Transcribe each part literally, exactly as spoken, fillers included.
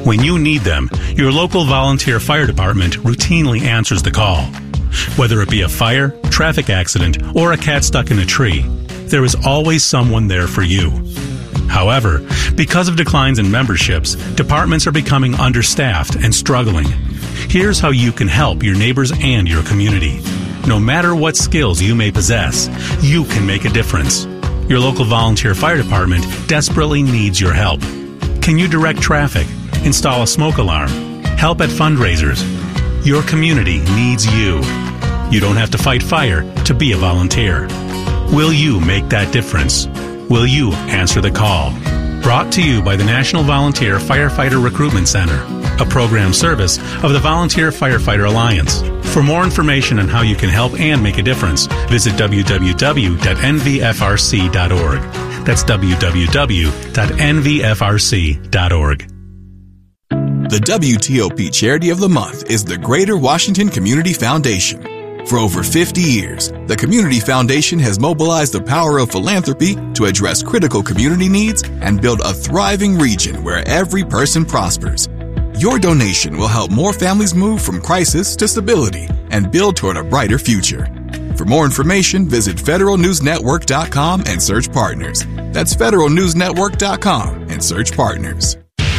When you need them, your local volunteer fire department routinely answers the call. Whether it be a fire, traffic accident, or a cat stuck in a tree, there is always someone there for you. However, because of declines in memberships, departments are becoming understaffed and struggling. Here's how you can help your neighbors and your community. No matter what skills you may possess, you can make a difference. Your local volunteer fire department desperately needs your help. Can you direct traffic, install a smoke alarm, help at fundraisers? Your community needs you. You don't have to fight fire to be a volunteer. Will you make that difference? Will you answer the call? Brought to you by the National Volunteer Firefighter Recruitment Center, a program service of the Volunteer Firefighter Alliance. For more information on how you can help and make a difference, visit w w w dot n v f r c dot org. That's w w w dot n v f r c dot org. The W T O P Charity of the Month is the Greater Washington Community Foundation. For over fifty years, the Community Foundation has mobilized the power of philanthropy to address critical community needs and build a thriving region where every person prospers. Your donation will help more families move from crisis to stability and build toward a brighter future. For more information, visit federal news network dot com and search partners. That's federal news network dot com and search partners.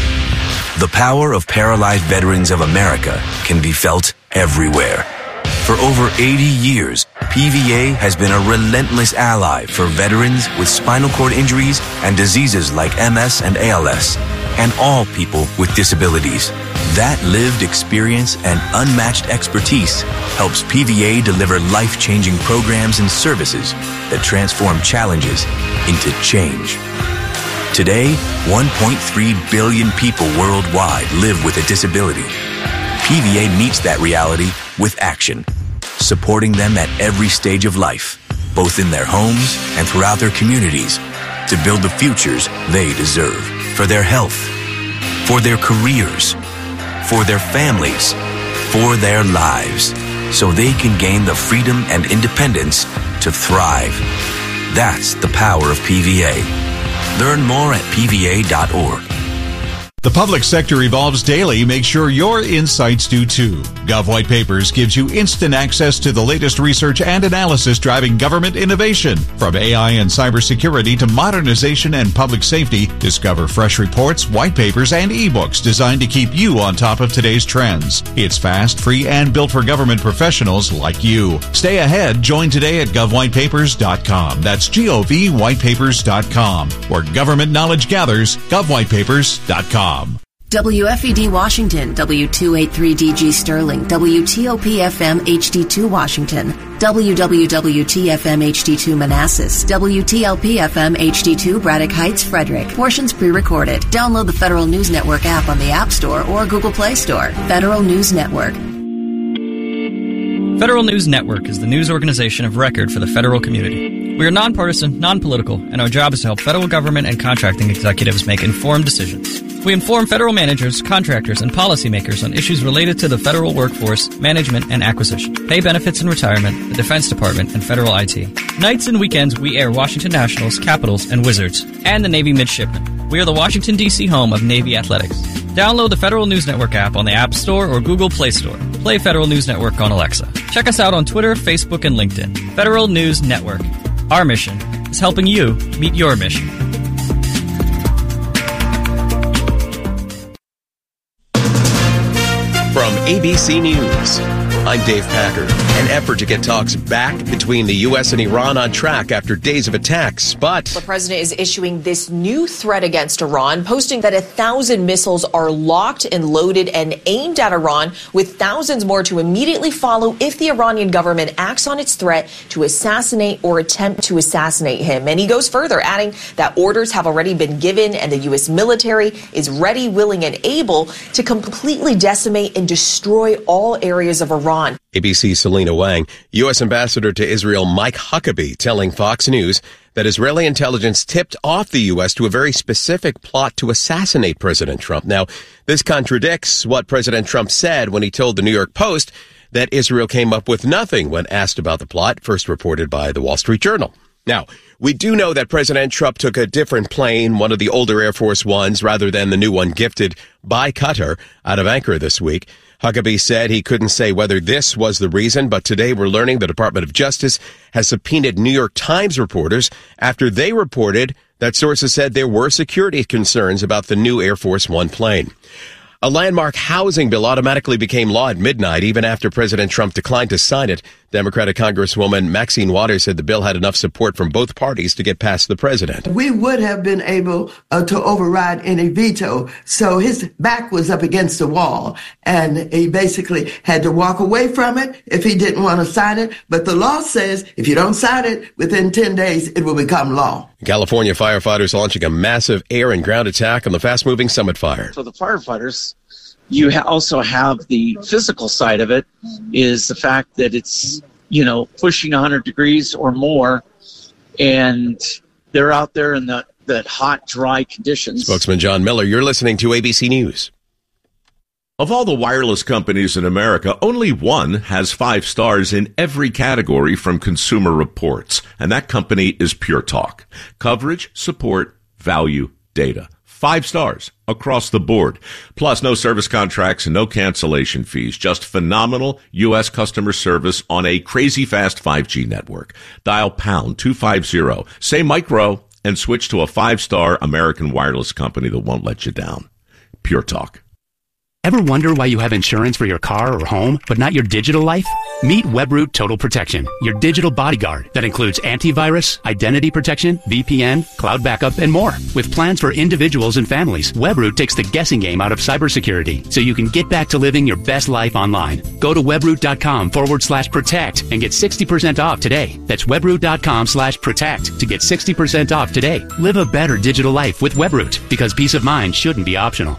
The power of Paralyzed Veterans of America can be felt everywhere. For over eighty years, P V A has been a relentless ally for veterans with spinal cord injuries and diseases like M S and A L S, and all people with disabilities. That lived experience and unmatched expertise helps P V A deliver life-changing programs and services that transform challenges into change. Today, one point three billion people worldwide live with a disability. P V A meets that reality with action, supporting them at every stage of life, both in their homes and throughout their communities, to build the futures they deserve for their health, for their careers, for their families, for their lives, so they can gain the freedom and independence to thrive. That's the power of P V A. Learn more at p v a dot org. The public sector evolves daily. Make sure your insights do too. Gov White Papers gives you instant access to the latest research and analysis driving government innovation. From A I and cybersecurity to modernization and public safety, discover fresh reports, white papers, and ebooks designed to keep you on top of today's trends. It's fast, free, and built for government professionals like you. Stay ahead. Join today at gov white papers dot com. That's G O V white papers dot com. Where government knowledge gathers, gov white papers dot com. W F E D Washington, W two eighty-three D G Sterling, W T O P F M H D two Washington, W W W T F M H D two Manassas, W T L P F M H D two Braddock Heights, Frederick. Portions pre-recorded. Download the Federal News Network app on the App Store or Google Play Store. Federal News Network. Federal News Network is the news organization of record for the federal community. We are nonpartisan, non-political, and our job is to help federal government and contracting executives make informed decisions. We inform federal managers, contractors, and policymakers on issues related to the federal workforce, management, and acquisition, pay benefits and retirement, the Defense Department, and federal I T. Nights and weekends, we air Washington Nationals, Capitals, and Wizards, and the Navy Midshipmen. We are the Washington, D C home of Navy Athletics. Download the Federal News Network app on the App Store or Google Play Store. Play Federal News Network on Alexa. Check us out on Twitter, Facebook, and LinkedIn. Federal News Network. Our mission is helping you meet your mission. From A B C News, I'm Dave Packer. An effort to get talks back between the U S and Iran on track after days of attacks, but the president is issuing this new threat against Iran, posting that a thousand missiles are locked and loaded and aimed at Iran, with thousands more to immediately follow if the Iranian government acts on its threat to assassinate or attempt to assassinate him. And he goes further, adding that orders have already been given and the U S military is ready, willing, and able to completely decimate and destroy all areas of Iran. A B C's Selena Wang, U S Ambassador to Israel Mike Huckabee, telling Fox News that Israeli intelligence tipped off the U S to a very specific plot to assassinate President Trump. Now, this contradicts what President Trump said when he told the New York Post that Israel came up with nothing when asked about the plot, first reported by the Wall Street Journal. Now, We do know that President Trump took a different plane, one of the older Air Force Ones, rather than the new one gifted by Qatar out of Ankara this week. Huckabee said he couldn't say whether this was the reason, but today we're learning the Department of Justice has subpoenaed New York Times reporters after they reported that sources said there were security concerns about the new Air Force One plane. A landmark housing bill automatically became law at midnight, even after President Trump declined to sign it. Democratic Congresswoman Maxine Waters said the bill had enough support from both parties to get past the president. We would have been able uh, to override any veto, so his back was up against the wall, and he basically had to walk away from it if he didn't want to sign it. But the law says if you don't sign it, within ten days, it will become law. California firefighters launching a massive air and ground attack on the fast-moving Summit fire. For the firefighters, you ha- also have the physical side of it, is the fact that it's, you know, pushing one hundred degrees or more, and they're out there in the, the hot, dry conditions. Spokesman John Miller, you're listening to A B C News. Of all the wireless companies in America, only one has five stars in every category from Consumer Reports, and that company is Pure Talk. Coverage, support, value, data. Five stars across the board. Plus, no service contracts and no cancellation fees. Just phenomenal U S customer service on a crazy fast five G network. Dial pound two fifty, say micro, and switch to a five-star American wireless company that won't let you down. Pure Talk. Ever wonder why you have insurance for your car or home, but not your digital life? Meet Webroot Total Protection, your digital bodyguard that includes antivirus, identity protection, V P N, cloud backup, and more. With plans for individuals and families, Webroot takes the guessing game out of cybersecurity so you can get back to living your best life online. Go to webroot.com forward slash protect and get sixty percent off today. That's webroot.com slash protect to get sixty percent off today. Live a better digital life with Webroot, because peace of mind shouldn't be optional.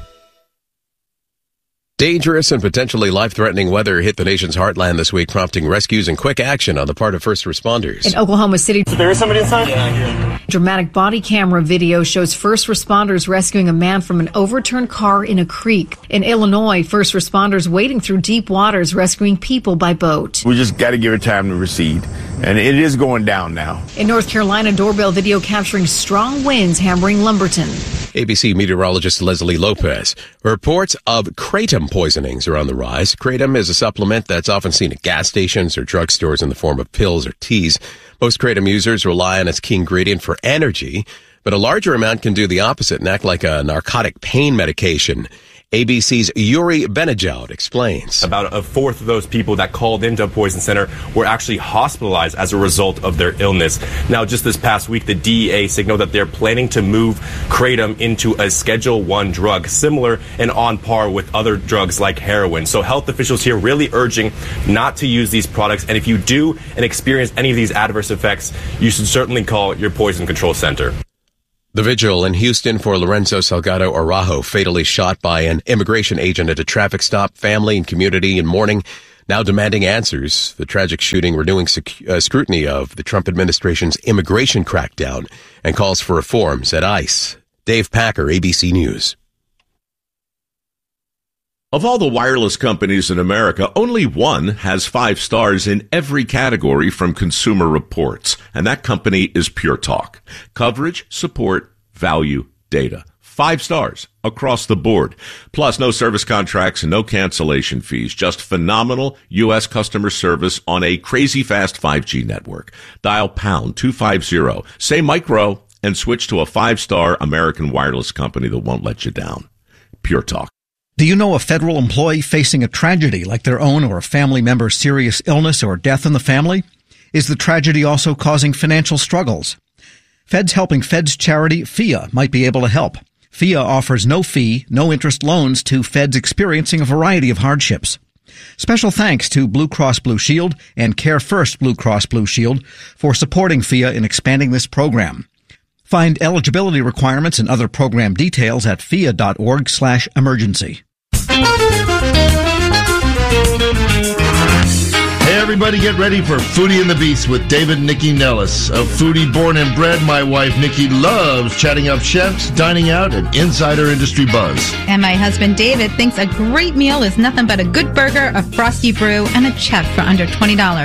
Dangerous and potentially life-threatening weather hit the nation's heartland this week, prompting rescues and quick action on the part of first responders. In Oklahoma City, so there is somebody inside? Yeah, yeah. Dramatic body camera video shows first responders rescuing a man from an overturned car in a creek. In Illinois, first responders wading through deep waters rescuing people by boat. We just got to give it time to recede, and it is going down now. In North Carolina, doorbell video capturing strong winds hammering Lumberton. A B C meteorologist Leslie Lopez. Reports of kratom poisonings are on the rise. Kratom is a supplement that's often seen at gas stations or drugstores in the form of pills or teas. Most kratom users rely on its key ingredient for energy, but a larger amount can do the opposite and act like a narcotic pain medication. A B C's Yuri Benejout explains. About a fourth of those people that called into a poison center were actually hospitalized as a result of their illness. Now, just this past week, the D E A signaled that they're planning to move kratom into a Schedule One drug, similar and on par with other drugs like heroin. So health officials here really urging not to use these products. And if you do and experience any of these adverse effects, you should certainly call your poison control center. The vigil in Houston for Lorenzo Salgado Araujo, fatally shot by an immigration agent at a traffic stop. Family and community in mourning, now demanding answers. The tragic shooting renewing sec- uh, scrutiny of the Trump administration's immigration crackdown and calls for reforms at ICE. Dave Packer, A B C News. Of all the wireless companies in America, only one has five stars in every category from Consumer Reports, and that company is Pure Talk. Coverage, support, value, data. Five stars across the board. Plus, no service contracts and no cancellation fees. Just phenomenal U S customer service on a crazy fast five G network. Dial pound two fifty, say micro, and switch to a five-star American wireless company that won't let you down. Pure Talk. Do you know a federal employee facing a tragedy like their own or a family member's serious illness or death in the family? Is the tragedy also causing financial struggles? Feds Helping Feds charity F I A might be able to help. F I A offers no fee, no interest loans to feds experiencing a variety of hardships. Special thanks to Blue Cross Blue Shield and Care First Blue Cross Blue Shield for supporting F I A in expanding this program. Find eligibility requirements and other program details at fia.org slash emergency. Hey everybody, get ready for Foodie and the Beast with David and Nikki Nellis. A foodie born and bred, my wife Nikki loves chatting up chefs, dining out, and insider industry buzz. And my husband David thinks a great meal is nothing but a good burger, a frosty brew, and a check for under twenty dollars.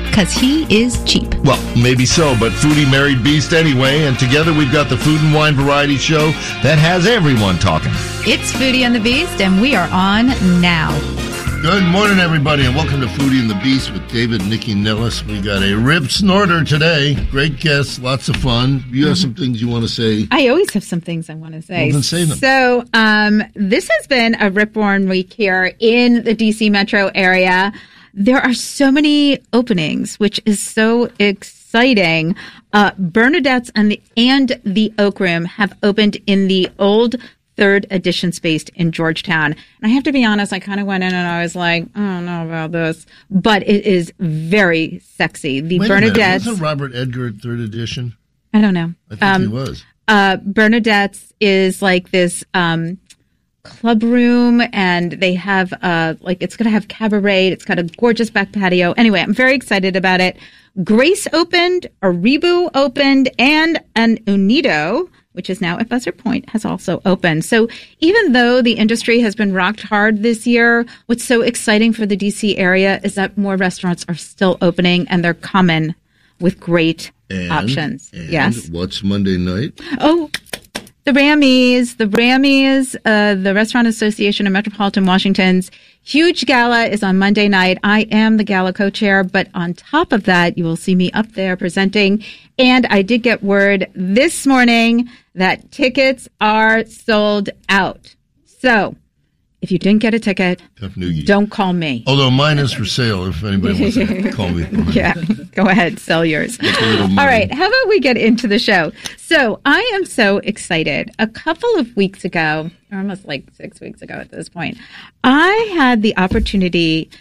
because he is cheap. Well, maybe so, but Foodie married Beast anyway, and together we've got the Food and Wine Variety Show that has everyone talking. It's Foodie and the Beast, and we are on now. Good morning, everybody, and welcome to Foodie and the Beast with David and Nikki Nellis. We got a rib snorter today. Great guests, lots of fun. You have some things you want to say? I always have some things I want to say. Well, then say them. So, um, this has been a rip-roaring week here in the D C metro area. There are so many openings, which is so exciting. Uh, Bernadette's and the, and the Oak Room have opened in the old third edition space in Georgetown. And I have to be honest, I kind of went in and I was like, I don't know about this. But it is very sexy. The Wait Bernadette's. Wasn't Robert Edgar at third edition? I don't know. I think um, he was. Uh, Bernadette's is like this um, club room, and they have uh, like it's going to have cabaret. It's got a gorgeous back patio. Anyway, I'm very excited about it. Grace opened, Aribu opened, and an Unido, which is now at Buzzard Point, has also opened. So even though the industry has been rocked hard this year, what's so exciting for the D C area is that more restaurants are still opening, and they're coming with great and, options. And yes. What's Monday night? Oh, the Rammies, the Rammies, uh, the Restaurant Association of Metropolitan Washington's huge gala is on Monday night. I am the gala co-chair, but on top of that, you will see me up there presenting. And I did get word this morning that tickets are sold out. So if you didn't get a ticket, don't call me. Although mine is for sale if anybody wants to call me. Yeah, go ahead, sell yours. All right, how about we get into the show? So I am so excited. A couple of weeks ago, or almost like six weeks ago at this point, I had the opportunity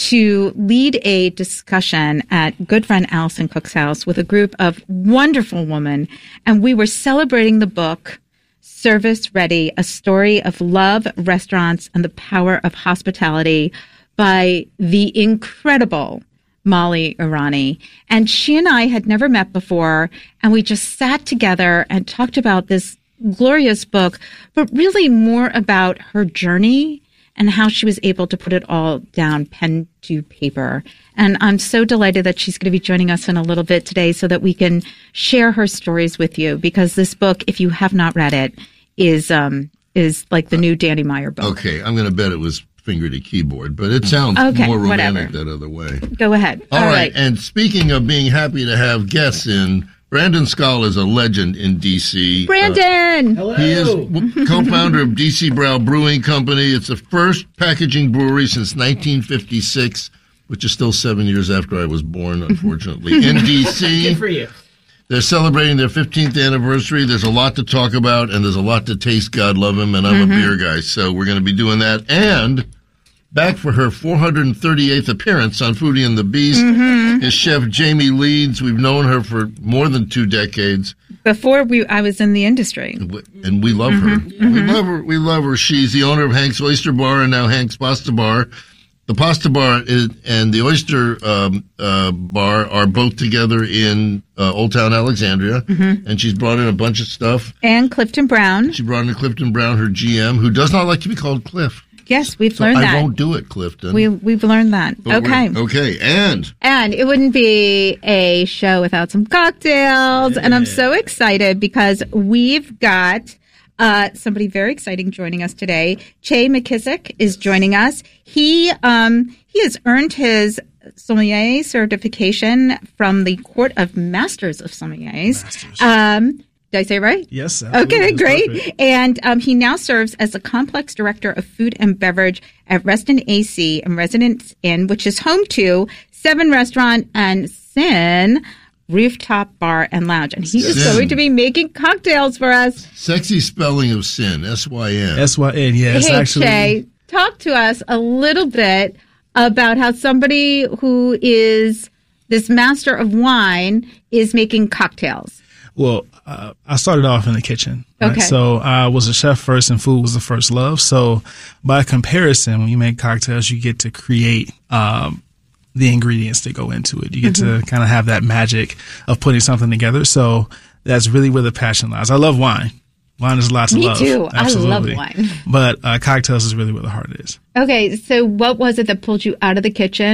to lead a discussion at good friend Allison Cook's house with a group of wonderful women, and we were celebrating the book Service Ready, A Story of Love, Restaurants, and the Power of Hospitality by the incredible Molly Irani. And she and I had never met before, and we just sat together and talked about this glorious book, but really more about her journey and how she was able to put it all down pen to paper. And I'm so delighted that she's going to be joining us in a little bit today so that we can share her stories with you, because this book, if you have not read it, is um is like the new Danny Meyer book. Okay, I'm going to bet it was finger to keyboard, but it sounds okay, more romantic whatever. that other way. Go ahead. All, all right. right. And speaking of being happy to have guests in, Brandon Scull is a legend in D C. Brandon! Uh, he is w- co-founder of D C Brow Brewing Company. It's the first packaging brewery since nineteen fifty-six, which is still seven years after I was born, unfortunately, in D C. Good for you. They're celebrating their fifteenth anniversary. There's a lot to talk about, and there's a lot to taste, God love him, and I'm mm-hmm. a beer guy, so we're going to be doing that. And back for her four hundred thirty-eighth appearance on Foodie and the Beast mm-hmm. is Chef Jamie Leeds. We've known her for more than two decades. Before we, I was in the industry. And we love mm-hmm. her. Mm-hmm. We love her. We love her. She's the owner of Hank's Oyster Bar and now Hank's Pasta Bar. The Pasta Bar is, and the Oyster um, uh, Bar are both together in uh, Old Town Alexandria. Mm-hmm. And she's brought in a bunch of stuff. And Clifton Brown. She brought in Clifton Brown, her G M, who does not like to be called Cliff. Yes, we've so learned I that. I won't do it, Clifton. We, we've learned that. But okay. Okay, and? And it wouldn't be a show without some cocktails. Yeah. And I'm so excited because we've got uh, somebody very exciting joining us today. Che McKissick is joining us. He um, he has earned his sommelier certification from the Court of Masters of Sommeliers. Masters. Um, Did I say it right? Yes. Absolutely. Okay, great. And um, he now serves as the complex director of food and beverage at Reston A C and Residence Inn, which is home to Seven Restaurant and Sin Rooftop Bar and Lounge. And he Sin. is going to be making cocktails for us. Sexy spelling of Sin, S Y N. S Y N, yes. Hey, actually. Che, talk to us a little bit about how somebody who is this master of wine is making cocktails. Well, uh, I started off in the kitchen. Right? Okay. So I was a chef first, and food was the first love. So by comparison, when you make cocktails, you get to create um, the ingredients that go into it. You get mm-hmm. to kind of have that magic of putting something together. So that's really where the passion lies. I love wine. Wine is lots Me of love. Me too. Absolutely. I love wine. But uh, cocktails is really where the heart is. Okay. So what was it that pulled you out of the kitchen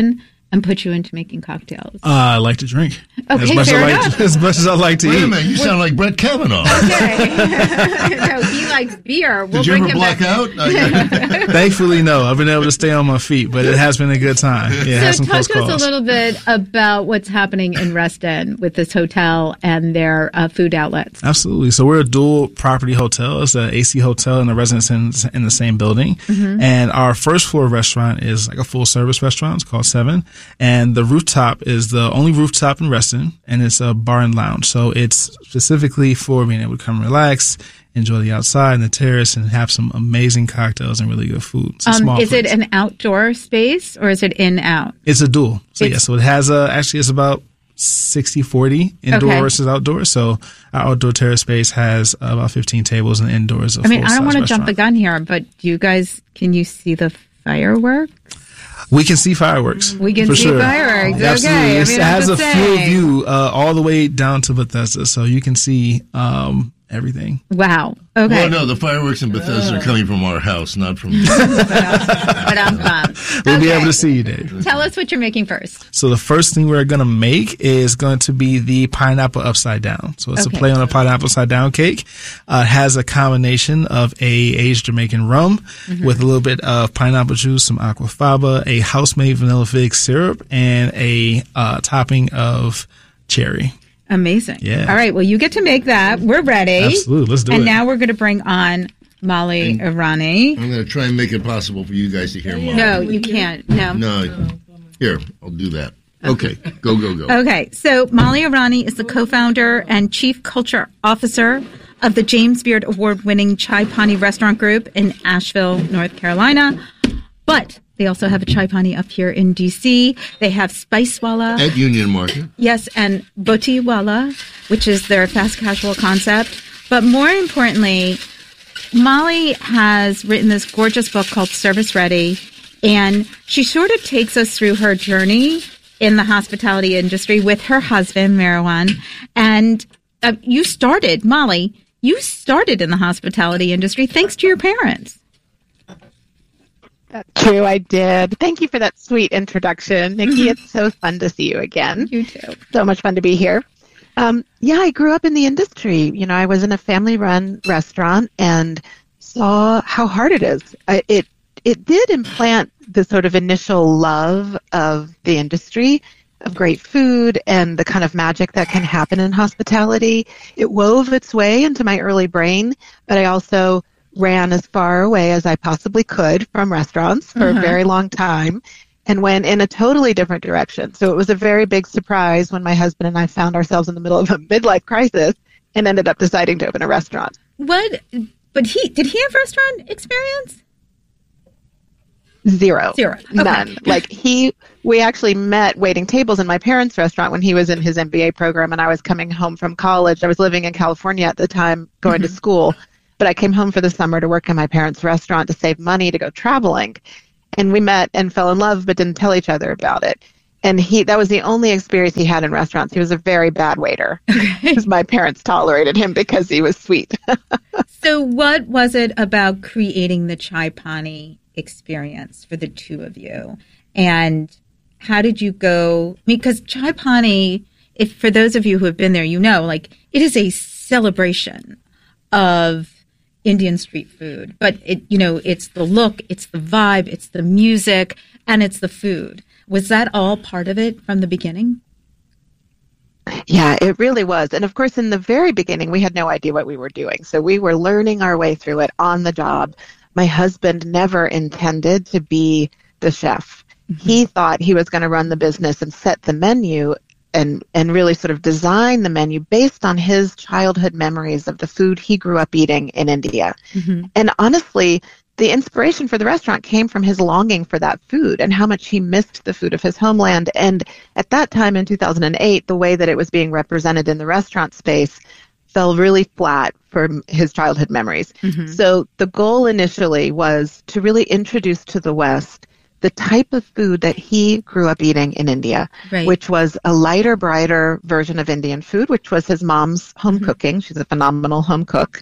and put you into making cocktails? Uh, I like to drink. Okay, as much fair as I like enough. to, as much as I like to Wait eat. a minute, you sound like Brett Kavanaugh. Okay. No, he likes beer. We'll Did you bring ever him black back. out? Thankfully, no. I've been able to stay on my feet, but it has been a good time. Yeah, it has So some talk close to us calls. a little bit about what's happening in Reston with this hotel and their uh, food outlets. Absolutely. So we're a dual property hotel. It's an A C hotel and a residence in, in the same building. Mhm. And our first floor restaurant is like a full service restaurant. It's called Seven. And the rooftop is the only rooftop in Reston, and it's a bar and lounge. So it's specifically for being able to come relax, enjoy the outside and the terrace, and have some amazing cocktails and really good food. It's a Um, small is it place. an outdoor space or is it in out? It's a dual. So It's- yeah, so it has a, actually it's about sixty forty indoor Okay. versus outdoor. So our outdoor terrace space has about fifteen tables and indoors a I mean, I full-size don't want to jump restaurant. the gun here, but do you guys, can you see the fireworks? We can see fireworks. We can for see sure. fireworks. Okay. Absolutely. I It's- mean, it I'm has a just full saying. view uh, all the way down to Bethesda, so you can see um, everything. Wow. Okay. Well, no, the fireworks in Bethesda are coming from our house, not from. But I'm bummed. We'll be able to see you, Dave. Tell us what you're making first. So the first thing we're going to make is going to be the pineapple upside down. So it's Okay. a play on a pineapple upside down cake. Uh, it has a combination of a aged Jamaican rum Mhm. with a little bit of pineapple juice, some aquafaba, a house-made vanilla fig syrup, and a uh, topping of cherry. Amazing. Yeah. All right. Well, you get to make that. We're ready. Absolutely. Let's do and it. now we're going to bring on Molly Irani. I'm going to try and make it possible for you guys to hear more. No, you can't. No. No. Here, I'll do that. Okay, go, go, go. Okay, so Molly Irani is the co-founder and chief culture officer of the James Beard Award-winning Chai Pani Restaurant Group in Asheville, North Carolina. But they also have a Chai Pani up here in D C. They have Spicewala. At Union Market. Yes, and Botiwala, which is their fast casual concept. But more importantly, Molly has written this gorgeous book called Service Ready, and she sort of takes us through her journey in the hospitality industry with her husband, Marwan. And uh, you started, Molly, you started in the hospitality industry thanks to your parents. That's true, I did. Thank you for that sweet introduction, Nikki. It's so fun to see you again. You too. So much fun to be here. Um, yeah, I grew up in the industry. You know, I was in a family-run restaurant and saw how hard it is. I, it it did implant the sort of initial love of the industry, of great food and the kind of magic that can happen in hospitality. It wove its way into my early brain, but I also ran as far away as I possibly could from restaurants for Uh-huh. a very long time and went in a totally different direction. So it was a very big surprise when my husband and I found ourselves in the middle of a midlife crisis and ended up deciding to open a restaurant. What? But he did he have restaurant experience? Zero. Zero. Okay. None. Like he, we actually met waiting tables in my parents' restaurant when he was in his M B A program and I was coming home from college. I was living in California at the time, going to school, but I came home for the summer to work in my parents' restaurant to save money to go traveling. And we met and fell in love, but didn't tell each other about it. And he, that was the only experience he had in restaurants. He was a very bad waiter. Because my parents tolerated him because he was sweet. So what was it about creating the Chai Pani experience for the two of you? And how did you go? Because Chai Pani, if for those of you who have been there, you know, like it is a celebration of Indian street food. But it, you know, it's the look, it's the vibe, it's the music, and it's the food. Was that all part of it from the beginning? Yeah, it really was. And of course, in the very beginning, we had no idea what we were doing. So we were learning our way through it on the job. My husband never intended to be the chef. Mm-hmm. He thought he was going to run the business and set the menu and, and really sort of design the menu based on his childhood memories of the food he grew up eating in India. Mm-hmm. And honestly, the inspiration for the restaurant came from his longing for that food and how much he missed the food of his homeland. And at that time in two thousand eight, the way that it was being represented in the restaurant space fell really flat for his childhood memories. Mm-hmm. So the goal initially was to really introduce to the West the type of food that he grew up eating in India, Right. which was a lighter, brighter version of Indian food, which was his mom's home Mm-hmm. cooking. She's a phenomenal home cook.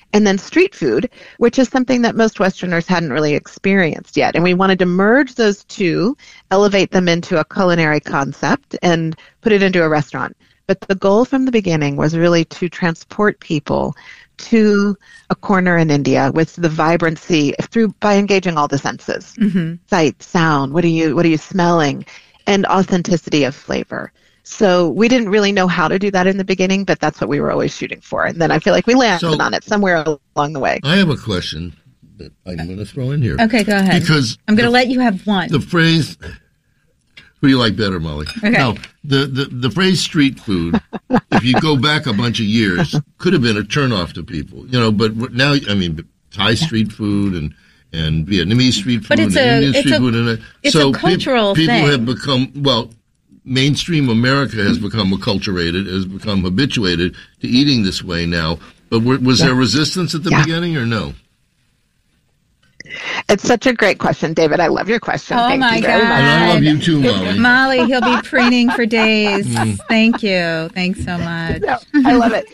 and then street food, which is something that most Westerners hadn't really experienced yet. And we wanted to merge those two, elevate them into a culinary concept, and put it into a restaurant. But the goal from the beginning was really to transport people to a corner in India with the vibrancy through by engaging all the senses, mm-hmm. sight, sound, what are you what are you smelling, and authenticity of flavor. So we didn't really know how to do that in the beginning, but that's what we were always shooting for. And then I feel like we landed so, on it somewhere along the way. I have a question that I'm going to throw in here. Okay, go ahead. Because I'm going to let you have one. The phrase, who do you like better, Molly? Okay. Now, the, the, the phrase street food, if you go back a bunch of years, could have been a turnoff to people. You know, but now, I mean, Thai street food and and Vietnamese street food but it's and a, Indian it's street a, food. And it's so a cultural pe- people thing. have become, well, mainstream America has become acculturated, has become habituated to eating this way now. But w- was yeah. there resistance at the yeah. beginning or no? It's such a great question, David. I love your question. Oh, Thank my you God. very much. And I love you too, Molly. Molly, he'll be preening for days. Mm. Thank you. Thanks so much. No, I love it.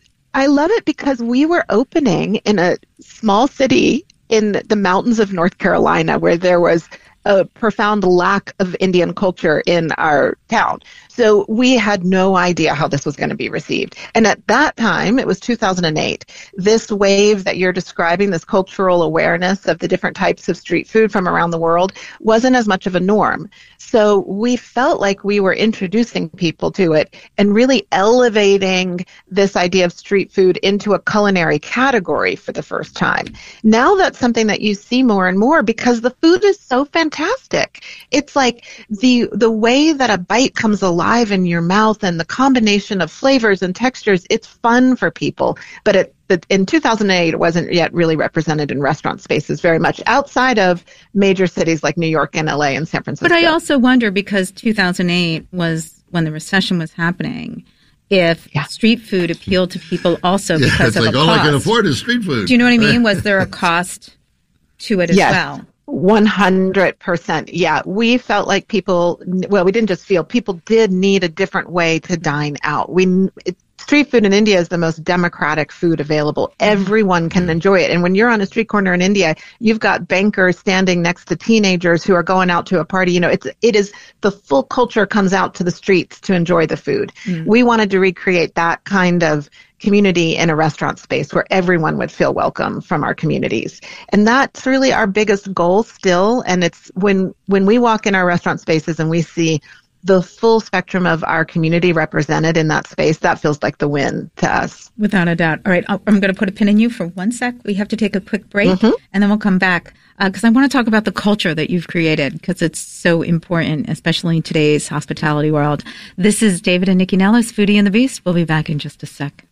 I love it because we were opening in a small city in the mountains of North Carolina where there was a profound lack of Indian culture in our town. So we had no idea how this was going to be received. And at that time, it was two thousand eight, this wave that you're describing, this cultural awareness of the different types of street food from around the world, wasn't as much of a norm. So we felt like we were introducing people to it and really elevating this idea of street food into a culinary category for the first time. Now that's something that you see more and more because the food is so fantastic. It's like the the way that a bite comes alive in your mouth and the combination of flavors and textures, it's fun for people. But it, but in two thousand eight, it wasn't yet really represented in restaurant spaces very much outside of major cities like New York and L A and San Francisco. But I also wonder, because two thousand eight was when the recession was happening, if yeah. street food appealed to people also yeah, because it's of like a all cost. I can afford is street food. Do you know what I mean? Was there a cost to it as yes. well? one hundred percent. Yeah, we felt like people, well, we didn't just feel, people did need a different way to dine out. We it, Street food in India is the most democratic food available. Everyone can enjoy it. And when you're on a street corner in India, you've got bankers standing next to teenagers who are going out to a party. You know, it's, it is, the full culture comes out to the streets to enjoy the food. Mm. We wanted to recreate that kind of community in a restaurant space where everyone would feel welcome from our communities. And that's really our biggest goal still. And it's when, when we walk in our restaurant spaces and we see the full spectrum of our community represented in that space, that feels like the win to us. Without a doubt. All right, I'm going to put a pin in you for one sec. We have to take a quick break, mm-hmm. and then we'll come back because uh, I want to talk about the culture that you've created because it's so important, especially in today's hospitality world. This is David and Nikki Nellis, Foodie and the Beast. We'll be back in just a sec.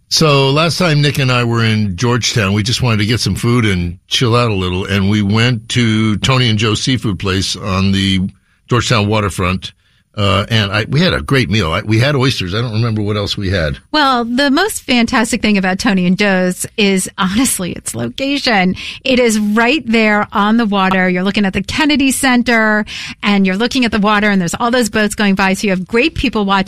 So last time Nick and I were in Georgetown, we just wanted to get some food and chill out a little, and we went to Tony and Joe's Seafood Place on the Georgetown waterfront. Uh, and I, we had a great meal. I, we had oysters. I don't remember what else we had. Well, the most fantastic thing about Tony and Joe's is honestly its location. It is right there on the water. You're looking at the Kennedy Center and you're looking at the water and there's all those boats going by. So you have great people watching.